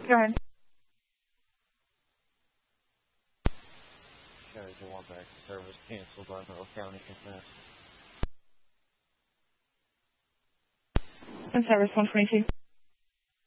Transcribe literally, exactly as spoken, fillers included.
Go ahead. Carriage one back to service canceled on Monroe County, Mass. In service one twenty-two.